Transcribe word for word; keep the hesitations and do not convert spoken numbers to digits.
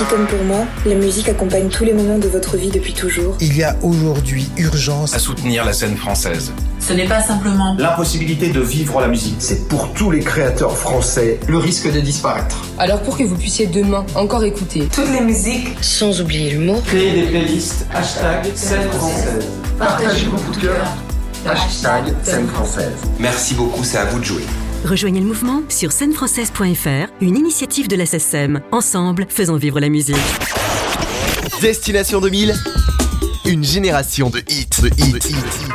aussi comme pour moi, la musique accompagne tous les moments de votre vie depuis toujours. Il y a aujourd'hui urgence à soutenir la scène française. Ce n'est pas simplement l'impossibilité de vivre la musique. C'est pour tous les créateurs français le risque de disparaître. Alors pour que vous puissiez demain encore écouter toutes les musiques, sans oublier l'humour, créer des playlists hashtag scène française. Partagez vos coups de cœur. Hashtag scène française. Merci beaucoup, c'est à vous de jouer. Rejoignez le mouvement sur scène française point f r, une initiative de la S S M. Ensemble, faisons vivre la musique. Destination deux mille, une génération de hits, de hits, de hits.